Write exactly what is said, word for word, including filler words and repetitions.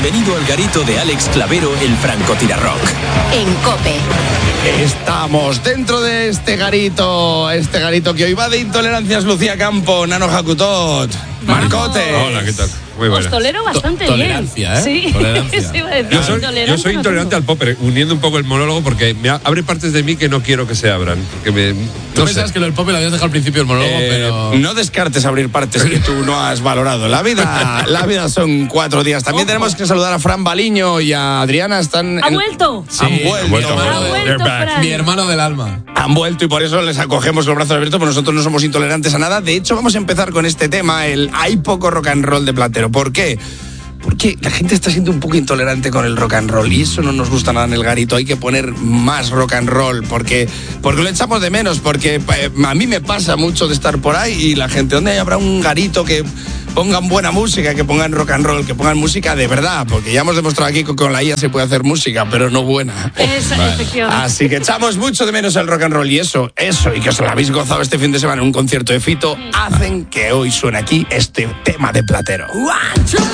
Bienvenido al garito de Alex Clavero, el francotirarrock. En COPE. Estamos dentro de este garito, este garito que hoy va de intolerancias. Lucía Campo, Nano Jacutot, Marcote. Hola, ¿qué tal? Muy buena. Os tolero bastante To- bien. tolerancia, ¿eh? Sí, Tolerancia. eso iba a decir. Yo soy, Intolerante yo soy no intolerante tengo. al popper, uniendo un poco el monólogo porque me a- abre partes de mí que no quiero que se abran. Que me, Tú no pensabas sé. que lo del pop lo habías dejado al principio del monólogo, Eh, pero... No descartes abrir partes que tú no has valorado. La vida, la vida son cuatro días. También Ojo. tenemos que saludar a Fran Baliño y a Adriana. Están ¿Ha en- vuelto? Sí, han vuelto. mi vuelto, hermano, Ha de- vuelto, Fran. mi hermano del alma. Han vuelto y por eso les acogemos los brazos abiertos, porque nosotros no somos intolerantes a nada. De hecho, vamos a empezar con este tema, el hay poco rock and roll de Platero. ¿Por qué? Porque la gente está siendo un poco intolerante con el rock and roll y eso no nos gusta nada en el garito. Hay que poner más rock and roll porque, porque lo echamos de menos, porque eh, a mí me pasa mucho de estar por ahí y la gente, ¿dónde habrá un garito que pongan buena música, que pongan rock and roll, que pongan música de verdad? Porque ya hemos demostrado aquí que con la I A se puede hacer música, pero no buena. Es, efectivamente. Así que echamos mucho de menos el rock and roll y eso, eso, y que os lo habéis gozado este fin de semana en un concierto de Fito, hacen que hoy suene aquí este tema de Platero.